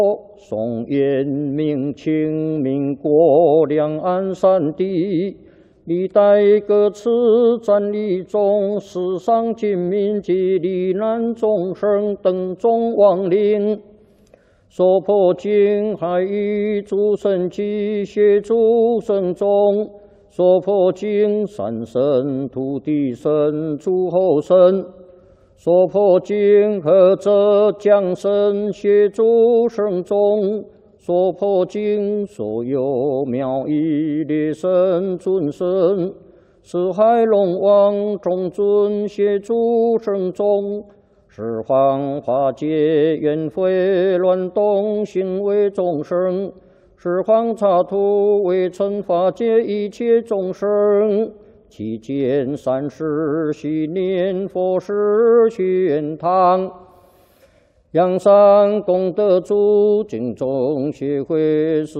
宋元明清民国两岸三地，历代各次战役中，世上军民及罹难众生等众亡灵，所破经海域诸神及协助神众，所破经山神、土地神、诸候神。 所破经何者降神协助圣众，所破经所有妙义列神尊神，四海龙王众尊协助圣众，十方化解冤悔乱动行为众生，十方刹土为惩化解一切众生。 期间3时续念佛事玄堂，阳山功德主敬众协会。